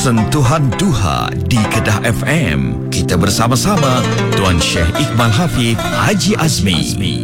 Sentuhan Duha di Kedah FM. Kita bersama-sama Tuan Syekh Iqbal Hafiz Haji Azmi.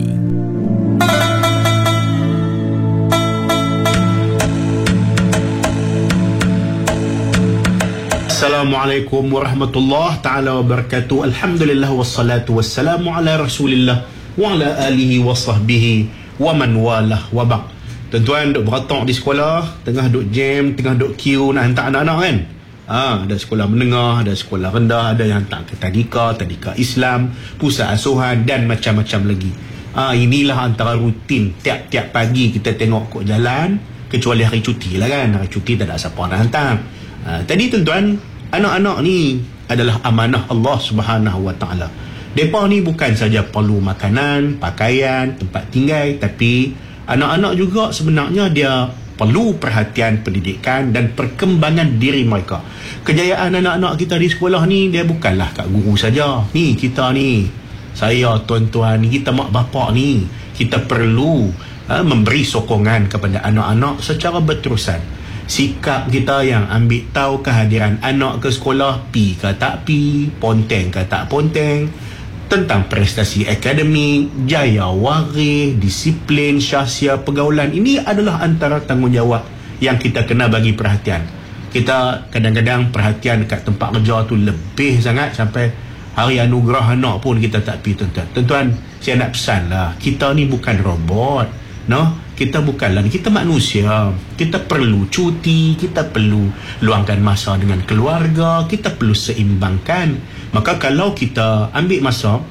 Assalamualaikum warahmatullahi ta'ala wabarakatuh. Alhamdulillah wassalatu wassalamu ala rasulillah wa ala alihi wa sahbihi wa man walah wa ba'd. Tuan-tuan duk beratok di sekolah, tengah duk jam, tengah duk queue nak hantar anak-anak kan. Ada sekolah menengah, ada sekolah rendah, ada yang hantar ke tadika Islam, pusat asuhan dan macam-macam lagi. Inilah antara rutin tiap-tiap pagi kita tengok kok jalan, kecuali hari cuti lah kan. Hari cuti tak ada siapa nak hantar. Tadi tuan-tuan, anak-anak ni adalah amanah Allah Subhanahu Wa Taala. Depa ni bukan saja perlu makanan, pakaian, tempat tinggal, tapi anak-anak juga sebenarnya dia perlu perhatian pendidikan dan perkembangan diri mereka. Kejayaan anak-anak kita di sekolah ni dia bukanlah kat guru saja. Ni kita ni, saya tuan-tuan, kita mak bapak ni, kita perlu memberi sokongan kepada anak-anak secara berterusan. Sikap kita yang ambil tahu kehadiran anak ke sekolah, pi ke tak pi, ponteng ke tak ponteng, tentang prestasi akademik, jaya waris, disiplin, syahsia, pergaulan. Ini adalah antara tanggungjawab yang kita kena bagi perhatian. Kita kadang-kadang perhatian dekat tempat kerja tu lebih sangat, sampai hari anugerah anak pun kita tak pergi, tuan-tuan. Tuan-tuan, saya nak pesan lah, kita ni bukan robot. Kita bukanlah, kita manusia. Kita perlu cuti, kita perlu luangkan masa dengan keluarga, kita perlu seimbangkan. Maka kalau kita ambil masa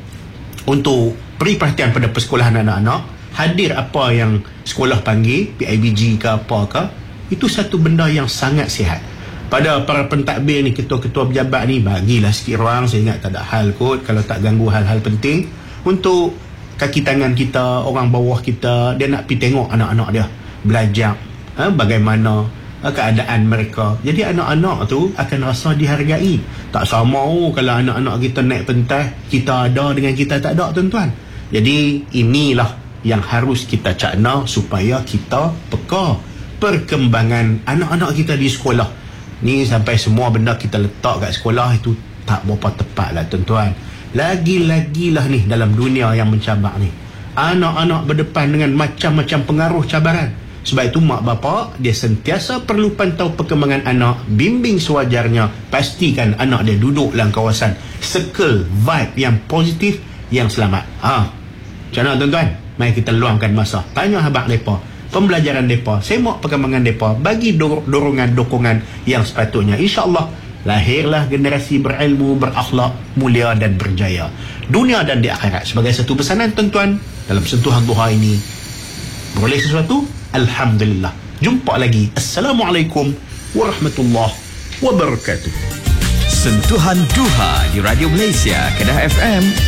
untuk beri perhatian pada persekolahan anak-anak, hadir apa yang sekolah panggil, PIBG ke apa ke, itu satu benda yang sangat sihat. Pada para pentadbir ni, ketua-ketua pejabat ni, bagilah sikit ruang. Saya ingat tak ada hal kot, kalau tak ganggu hal-hal penting, untuk kaki tangan kita, orang bawah kita, dia nak pergi tengok anak-anak dia belajar bagaimana keadaan mereka. Jadi anak-anak tu akan rasa dihargai. Tak sama kalau anak-anak kita naik pentas, kita ada dengan kita tak ada, tuan-tuan. Jadi inilah yang harus kita cakna supaya kita peka perkembangan anak-anak kita di sekolah ni. Sampai semua benda kita letak kat sekolah itu tak berapa tepat lah, tuan-tuan. Lagi-lagilah ni dalam dunia yang mencabar ni, anak-anak berdepan dengan macam-macam pengaruh cabaran. Sebab itu mak bapak dia sentiasa perlu pantau perkembangan anak, bimbing sewajarnya, pastikan anak dia duduk dalam kawasan circle vibe yang positif, yang selamat. Macam mana, tuan-tuan? Mari kita luangkan masa, tanya habaq mereka, pembelajaran mereka, semak perkembangan mereka, bagi dorongan-dokongan yang sepatutnya. InsyaAllah lahirlah generasi berilmu, berakhlak, mulia dan berjaya dunia dan di akhirat. Sebagai satu pesanan, tuan-tuan, dalam sentuhan duha ini, beroleh sesuatu, alhamdulillah. Jumpa lagi. Assalamualaikum warahmatullahi wabarakatuh. Sentuhan Duha di Radio Malaysia Kedah FM.